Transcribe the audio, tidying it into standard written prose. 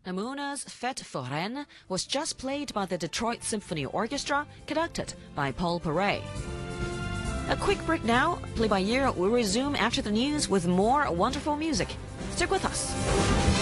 Namuna's Fête Foraine was just played by the Detroit Symphony Orchestra, conducted by Paul Paray. A quick break now. Play by ear will resume after the news with more wonderful music. Stick with us.